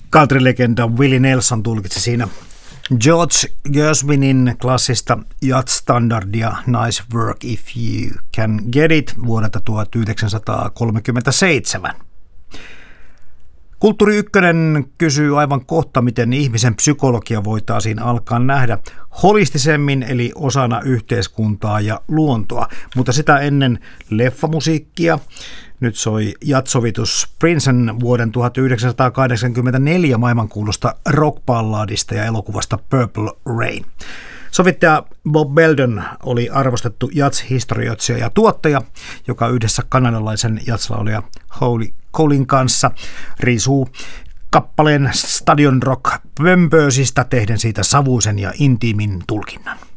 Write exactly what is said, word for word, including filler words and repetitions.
Country-legenda Willie Nelson tulkitsi siinä George Gershwinin klassista jazz-standardia Nice Work If You Can Get It vuodelta tuhatyhdeksänsataakolmekymmentäseitsemän. Kulttuuri Ykkönen kysyy aivan kohta, miten ihmisen psykologia voitaisiin alkaa nähdä holistisemmin, eli osana yhteiskuntaa ja luontoa. Mutta sitä ennen leffamusiikkia. Nyt soi jatsovitus Prince'n vuoden tuhatyhdeksänsataakahdeksankymmentäneljä maailmankuulusta rockballadista ja elokuvasta Purple Rain. Sovittaja Bob Belden oli arvostettu jazz-historioitsija ja tuottaja, joka yhdessä kanadalaisen jazzlaulaja Holly Colin kanssa riisuu kappaleen Stadion Rock pömpöösistä tehden siitä savuisen ja intiimin tulkinnan.